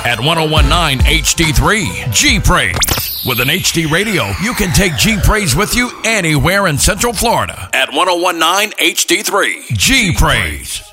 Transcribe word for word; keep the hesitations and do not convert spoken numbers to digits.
at ten nineteen H D three. G Praise. With an H D radio, you can take G Praise with you anywhere in Central Florida at ten nineteen H D three. G Praise.